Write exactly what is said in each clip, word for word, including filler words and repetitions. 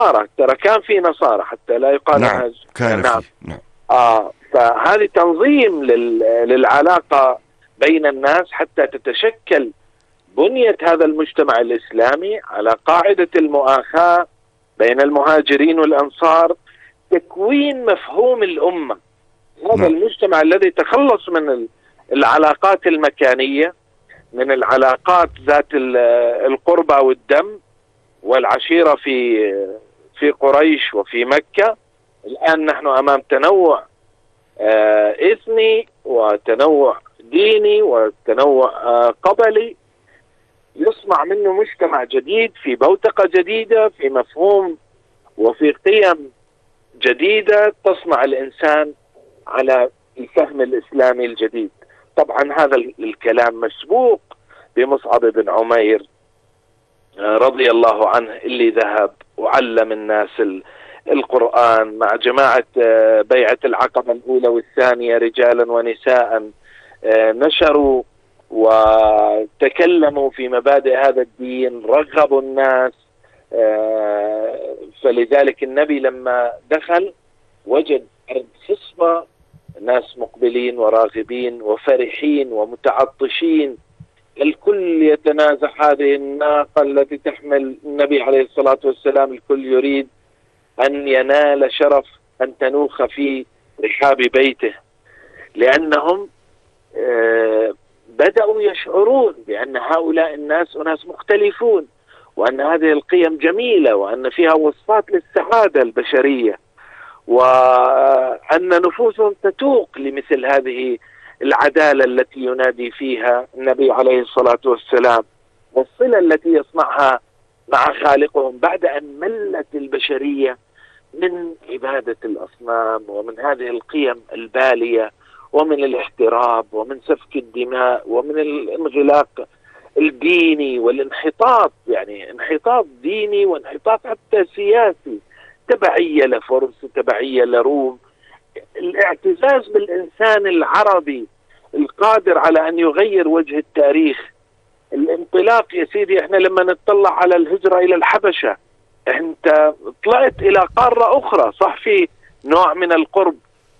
نصارى، ترى كان في نصارى حتى لا يقال. نعم كان نعم. نعم. آه فهذه تنظيم لل... للعلاقة بين الناس حتى تتشكل بنية هذا المجتمع الإسلامي على قاعدة المؤاخاة بين المهاجرين والأنصار، تكوين مفهوم الأمة. هذا نعم. المجتمع الذي تخلص من العلاقات المكانية، من العلاقات ذات القربة والدم والعشيرة في في قريش وفي مكة. الآن نحن أمام تنوع إثني وتنوع ديني وتنوع قبلي، يصنع منه مجتمع جديد في بوتقة جديدة، في مفهوم وفي قيم جديدة تصنع الإنسان على الفهم الإسلامي الجديد. طبعا هذا الكلام مسبوق بمصعب بن عمير رضي الله عنه، اللي ذهب وعلم الناس القرآن مع جماعة بيعة العقبة الأولى والثانية، رجالا ونساء، نشروا وتكلموا في مبادئ هذا الدين، رغبوا الناس. فلذلك النبي لما دخل وجد أرض خصبة، ناس مقبلين وراغبين وفرحين ومتعطشين، الكل يتنازع هذه الناقة التي تحمل النبي عليه الصلاة والسلام، الكل يريد أن ينال شرف أن تنوخ في رحاب بيته، لأنهم بدأوا يشعرون بأن هؤلاء الناس أناس مختلفون، وأن هذه القيم جميلة، وأن فيها وصفات للسعادة البشرية، وأن نفوسهم تتوق لمثل هذه العدالة التي ينادي فيها النبي عليه الصلاة والسلام، والصلة التي يصنعها مع خالقهم بعد أن ملت البشرية من عبادة الأصنام ومن هذه القيم البالية ومن الاحتراب ومن سفك الدماء ومن الانغلاق الديني والانحطاط، يعني انحطاط ديني وانحطاط حتى سياسي، تبعية لفرس، تبعية لروم، الاعتزاز بالإنسان العربي القادر على أن يغير وجه التاريخ، الانطلاق. يا سيدي احنا لما نطلع على الهجرة إلى الحبشة، انت طلعت إلى قارة أخرى، صح في نوع من القرب،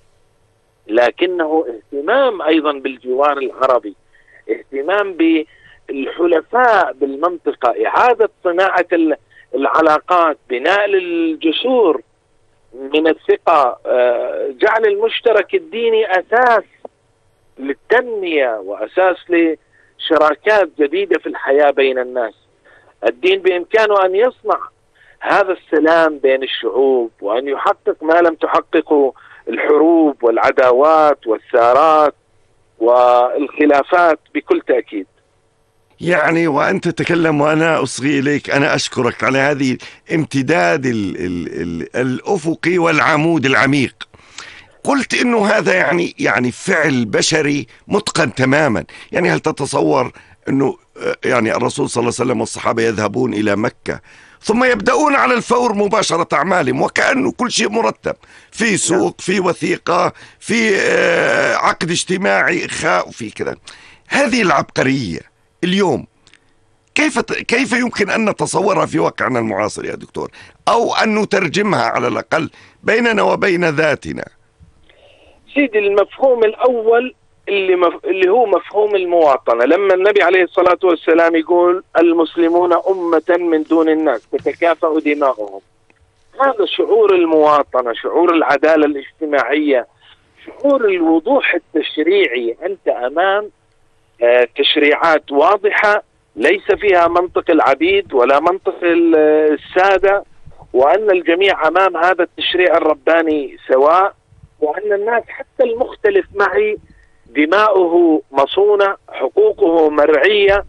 لكنه اهتمام أيضا بالجوار العربي، اهتمام بالحلفاء بالمنطقة، إعادة صناعة العلاقات، بناء الجسور من الثقة، جعل المشترك الديني أساس للتنمية وأساس لشراكات جديدة في الحياة بين الناس. الدين بإمكانه أن يصنع هذا السلام بين الشعوب، وأن يحقق ما لم تحققه الحروب والعداوات والثارات والخلافات بكل تأكيد. يعني وأنت تتكلم وأنا أصغي إليك، أنا أشكرك على هذه امتداد ال ال ال الأفقي والعمود العميق. قلت إنه هذا يعني يعني فعل بشري متقن تماما. يعني هل تتصور إنه يعني الرسول صلى الله عليه وسلم والصحابة يذهبون إلى مكة ثم يبدأون على الفور مباشرة أعمالهم وكأنه كل شيء مرتب، في سوق، في وثيقة، في عقد اجتماعي إخاء، وفي كذا. هذه العبقرية اليوم كيف كيف يمكن أن نتصورها في واقعنا المعاصر يا دكتور، أو أن نترجمها على الأقل بيننا وبين ذاتنا؟ سيدي المفهوم الأول اللي, مف... اللي هو مفهوم المواطنة. لما النبي عليه الصلاة والسلام يقول المسلمون أمة من دون الناس تتكافأ دماؤهم، هذا شعور المواطنة، شعور العدالة الاجتماعية، شعور الوضوح التشريعي. أنت أمام تشريعات واضحة ليس فيها منطق العبيد ولا منطق السادة، وأن الجميع أمام هذا التشريع الرباني سواء، وأن الناس حتى المختلف معي دماؤه مصونة، حقوقه مرعية،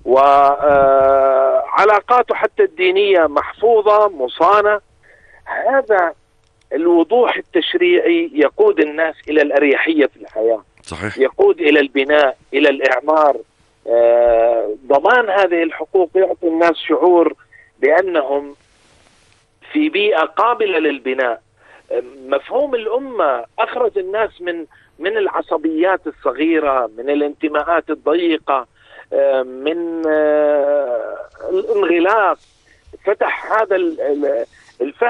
وعلاقاته حتى الدينية محفوظة مصانة. هذا الوضوح التشريعي يقود الناس إلى الأريحية في الحياة، صحيح. يقود إلى البناء، إلى الإعمار. ضمان هذه الحقوق يعطي الناس شعور بأنهم في بيئة قابلة للبناء. مفهوم الأمة أخرج الناس من من العصبيات الصغيرة، من الانتماءات الضيقة، من الانغلاق، فتح هذا الفهم